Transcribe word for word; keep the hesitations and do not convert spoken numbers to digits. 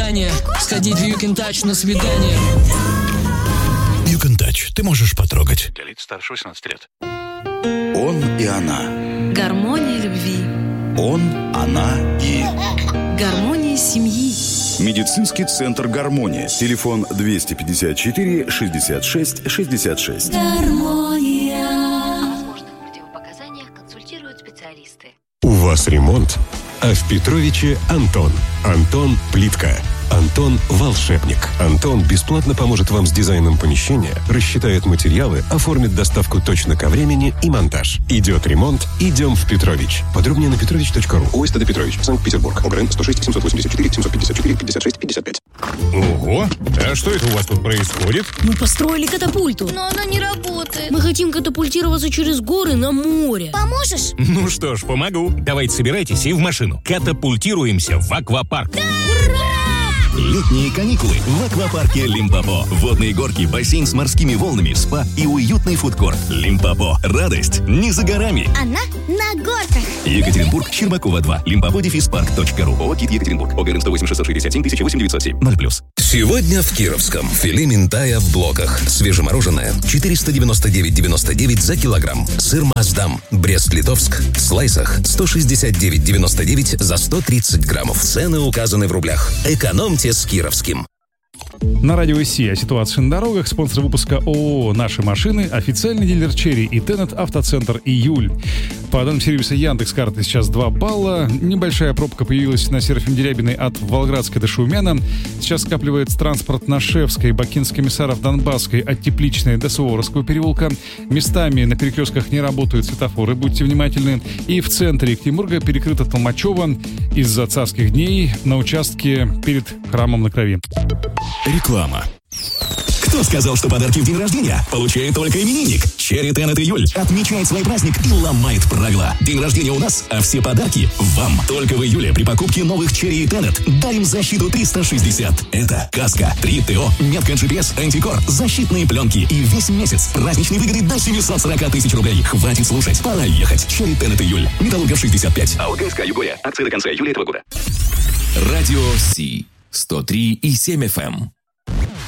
ожидания. Сходить в You Can Touch на свидание. You Can Touch. Ты можешь потрогать. Для лиц старше восемнадцати лет. Он и она. Гармония любви. Он, она и... Гармония семьи. Медицинский центр «Гармония». Телефон двести пятьдесят четыре шестьдесят шесть шестьдесят шесть. Гармония. О возможных противопоказаниях консультируют специалисты. У вас ремонт, а в Петровиче Антон. Антон Плитка. Антон волшебник. Антон бесплатно поможет вам с дизайном помещения, рассчитает материалы, оформит доставку точно ко времени и монтаж. Идет ремонт, идем в Петрович. Подробнее на петрович точка ру. ОСТД Петрович, Санкт-Петербург. ОГРН сто шесть семьсот восемьдесят четыре семьсот пятьдесят четыре пятьдесят шесть пятьдесят пять. Ого! А что это у вас тут происходит? Мы построили катапульту. Но она не работает. Мы хотим катапультироваться через горы на море. Поможешь? Ну что ж, помогу. Давайте собирайтесь и в машину. Катапультируемся в аквапарк. Да! Летние каникулы в аквапарке Лимпопо. Водные горки, бассейн с морскими волнами, спа и уютный фудкорт. Лимпопо. Радость не за горами. Она на горках. Екатеринбург, Щербакова два. Лимпопо дефис парк точка ру. ООО «Кит Екатеринбург». ОГРН сто восемь шестьсот шестьдесят семь тысяча восемь девятьсот семь. ноль плюс. Сегодня в Кировском. Филе минтая в блоках. Свежемороженое. четыреста девяносто девять девяносто девять за килограмм. Сыр Маасдам. Брест-Литовск. В слайсах сто шестьдесят девять девяносто девять за сто тридцать граммов. Цены указаны в рублях. Экономьте с Кировским. На радио СИ о ситуации на дорогах. Спонсор выпуска ООО «Наши машины», официальный дилер «Черри» и Тенет Автоцентр «Июль». По данным сервиса Яндекс.Карты сейчас два балла. Небольшая пробка появилась на Серафим-Дерябиной от Волгоградской до Шаумяна. Сейчас скапливается транспорт на Шевской, Бакинск, Комиссаров, Донбасской, от Тепличной до Суворовского переулка. Местами на перекрестках не работают светофоры, будьте внимательны. И в центре Екатеринбурга перекрыто Толмачево из-за царских дней на участке перед храмом на Крови. Реклама. Кто сказал, что подарки в день рождения получает только именинник? Черри Тенет Июль отмечает свой праздник и ломает правила. День рождения у нас, а все подарки вам. Только в июле при покупке новых Черри и Тенет дарим защиту триста шестьдесят. Это каска, три ТО, метка джи пи эс, антикор, защитные пленки и весь месяц праздничные выгоды до семьсот сорок тысяч рублей. Хватит слушать, пора ехать. Черри Тенет Июль. Металлургов шестьдесят пять. АО ГСК Югория. Акция до конца июля этого года. Радио Си. сто три и семь эф эм.